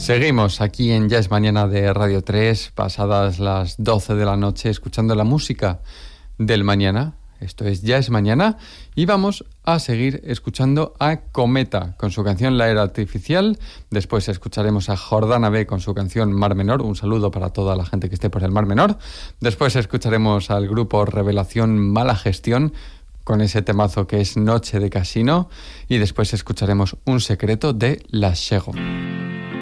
Seguimos aquí en Ya es Mañana de Radio 3, pasadas las 12 de la noche, escuchando la música del mañana. Esto es Ya es Mañana y vamos a seguir escuchando a Cometa con su canción La Era Artificial. Después escucharemos a Jordana B con su canción Mar Menor. Un saludo para toda la gente que esté por el Mar Menor. Después escucharemos al grupo Revelación Mala Gestión con ese temazo que es Noche de Casino. Y después escucharemos Un Secreto de La Shego.